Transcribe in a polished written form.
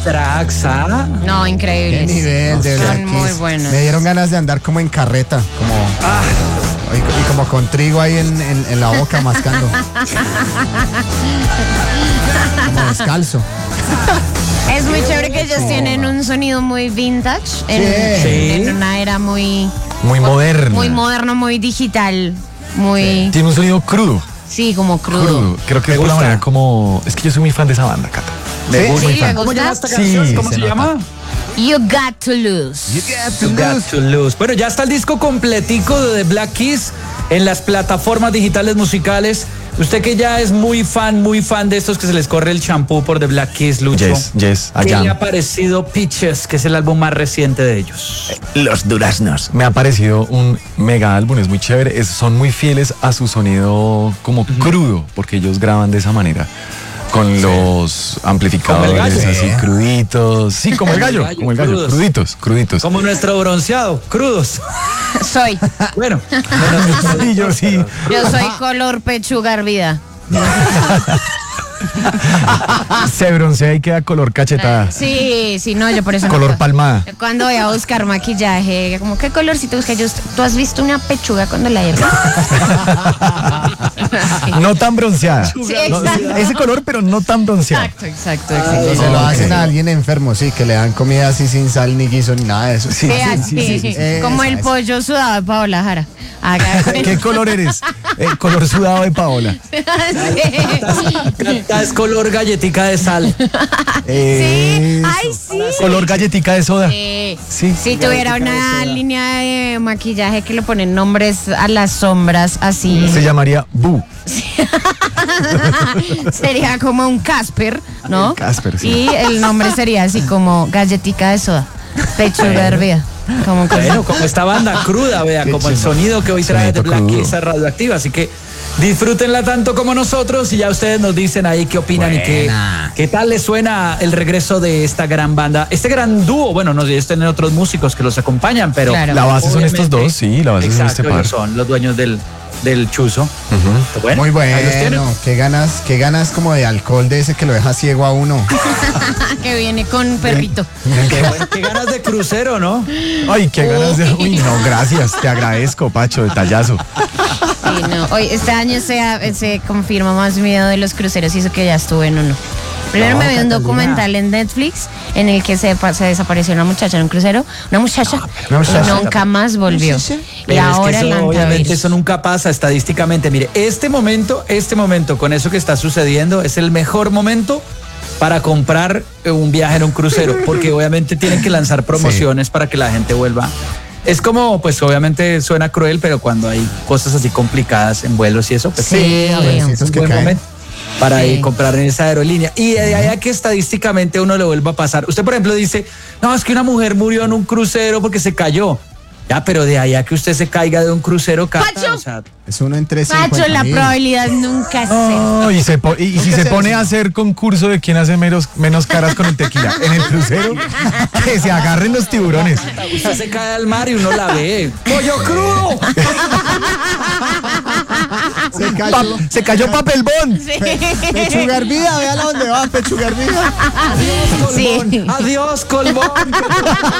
Traxa. No, Qué increíbles. nivel, de verdad. Son muy buenos. Me dieron ganas de andar como en carreta, y como con trigo ahí en la boca mascando. Como descalzo. Es muy chévere que ellos tienen un sonido muy vintage, Sí. en una era muy moderno. muy digital, muy, Tiene un sonido crudo. sí, como crudo. Creo que es por la manera como... Es que yo soy muy fan de esa banda, Cata. ¿Sí? Sí, ¿le ¿Cómo gusta? llama esta canción? Sí, ¿Cómo se se nota. llama? You Got to Lose. You Got to Lose. Bueno, ya está el disco completico de The Black Keys en las plataformas digitales musicales. Usted que ya es muy fan de estos que se les corre el champú por The Black Keys, Lucho. Yes, ¿Qué allá. le ha parecido Peaches, que es el álbum más reciente de ellos? Los duraznos. Me ha parecido un mega álbum, es muy chévere. Son muy fieles a su sonido como crudo, porque ellos graban de esa manera. Con los amplificadores Como el gallo. así cruditos. Sí, como el gallo, crudos. cruditos. Como nuestro bronceado, crudos. Soy. Bueno, Sí, yo sí. Yo soy color pechuga hervida. Se broncea y queda color cachetada. Sí, no, yo por eso no Color puedo. palmada. Cuando voy a buscar maquillaje, como qué colorcito busca yo, ¿tú has visto una pechuga cuando la hierves? No tan bronceada. Sí, No, exacto. ese color, pero no tan bronceada. Exacto. Y se lo hacen a alguien enfermo, sí, que le dan comida así sin sal ni guiso ni nada de eso. Sí, así, como el pollo sudado de Paola Jara. Haga ¿Qué color eres? Color sudado de Paola. Cata es color galletica de sal. Sí, ay, sí. Color galletica de soda. Sí. Sí. Si tuviera una línea de maquillaje que le ponen nombres a las sombras así, Se llamaría Boo. sería como un Casper, ¿no? Casper, sí. Y el nombre sería así como galletica de soda, pechuga hervida. Como que Bueno, como esta banda cruda, vea, como el sonido que hoy trae de Sonidito Black crudo. Keys es radioactiva. Así que disfrútenla tanto como nosotros y ya ustedes nos dicen ahí qué opinan y qué tal les suena el regreso de esta gran banda, este gran dúo. Bueno, no sé, ellos tienen otros músicos que los acompañan, pero Claro. La base son estos obviamente, dos, sí, la base son exacto, este par. ellos son los dueños del chuzo. Bueno, Muy ahí los tienen. bueno, qué ganas como de alcohol de ese que lo deja ciego a uno. que viene con perrito. Qué ganas de crucero, ¿no? Ay, qué ganas de... Uy, no, gracias, te agradezco, Pacho, detallazo. Sí, no. Hoy, este año se confirma más miedo de los cruceros y eso que ya estuve en uno. Primero me vi un documental en Netflix en el que se desapareció una muchacha en un crucero, una muchacha, y nunca más volvió. Y Pero ahora es que el eso, obviamente antivirus. eso nunca pasa estadísticamente. Mire, este momento con eso que está sucediendo es el mejor momento para comprar un viaje en un crucero, porque obviamente tienen que lanzar promociones para que la gente vuelva. Es como, pues obviamente suena cruel, pero cuando hay cosas así complicadas en vuelos y eso, pues Sí, a ver, esos un que buen caen. momento para Sí. ir comprar en esa aerolínea. Y de ahí a que estadísticamente uno le vuelva a pasar. Usted, por ejemplo, dice, no, es que una mujer murió en un crucero porque se cayó. Ya, pero de ahí a que usted se caiga de un crucero, Cata, ¡Pacho! o sea, Es uno entre Pacho, 50.000. la probabilidad nunca es cero. No, y si se pone a hacer concurso de quién hace menos caras con el tequila en el crucero, que se agarren los tiburones. usted se cae al mar y uno la ve. ¡Pollo crudo! Se cayó papel bond. Pechuga hervida, véala dónde va, pechuga hervida. Sí. Adiós, Colbón.